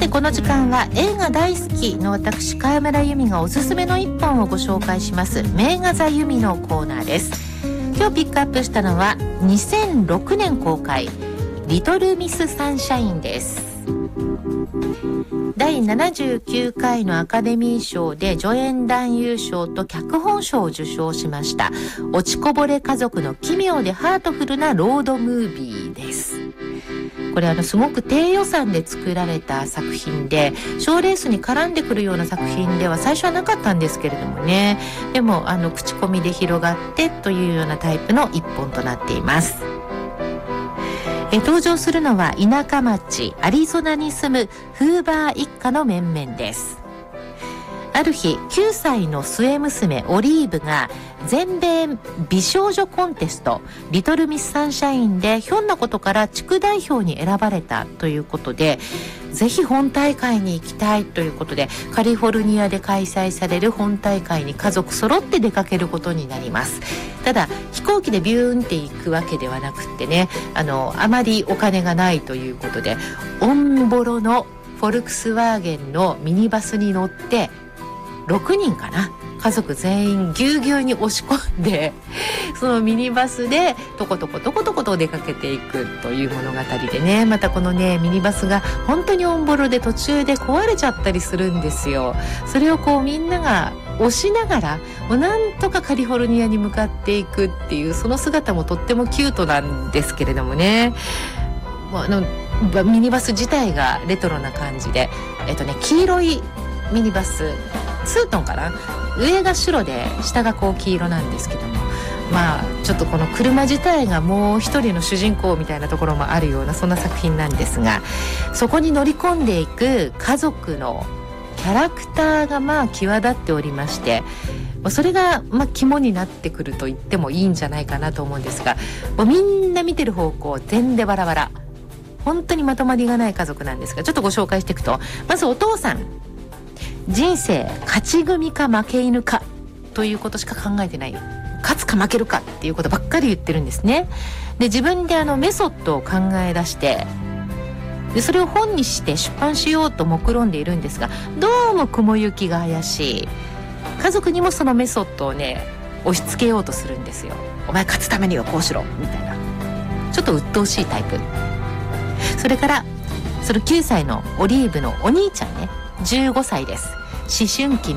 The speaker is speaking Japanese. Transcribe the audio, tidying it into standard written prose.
この時間は映画大好きの私川村由美がおすすめの一本をご紹介します名画座由美のコーナーです。今日ピックアップしたのは2006年公開リトルミスサンシャインです。第79回のアカデミー賞で助演男優賞と脚本賞を受賞しました落ちこぼれ家族の奇妙でハートフルなロードムービーです。これすごく低予算で作られた作品で賞レースに絡んでくるような作品では最初はなかったんですけれどもね、でも口コミで広がってというようなタイプの一本となっています。登場するのは田舎町アリゾナに住むフーバー一家の面々です。ある日9歳の末娘オリーブが全米美少女コンテストリトルミスサンシャインでひょんなことから地区代表に選ばれたということで、ぜひ本大会に行きたいということでカリフォルニアで開催される本大会に家族揃って出かけることになります。ただ飛行機でビューンって行くわけではなくってね、あまりお金がないということでオンボロのフォルクスワーゲンのミニバスに乗って6人かな、家族全員ぎゅうぎゅうに押し込んでそのミニバスでとことこと出かけていくという物語でね、またこのねミニバスが本当にオンボロで途中で壊れちゃったりするんですよ。それをみんなが押しながらなんとかカリフォルニアに向かっていくっていうその姿もとってもキュートなんですけれどもね、ミニバス自体がレトロな感じで黄色いミニバスツートンかな、上が白で下が黄色なんですけども、ちょっとこの車自体がもう一人の主人公みたいなところもあるようなそんな作品なんですが、そこに乗り込んでいく家族のキャラクターが際立っておりまして、それが肝になってくると言ってもいいんじゃないかなと思うんですが、もうみんな見てる方向全でバラバラ、本当にまとまりがない家族なんですが、ちょっとご紹介していくと、まずお父さん、人生勝ち組か負け犬かということしか考えてない、勝つか負けるかっていうことばっかり言ってるんですね。で自分でメソッドを考え出して、でそれを本にして出版しようと目論んでいるんですが、どうも雲行きが怪しい。家族にもそのメソッドをね押し付けようとするんですよ。お前勝つためにはこうしろみたいな、ちょっと鬱陶しいタイプ。それからその9歳のオリーブのお兄ちゃんね、15歳です。思春期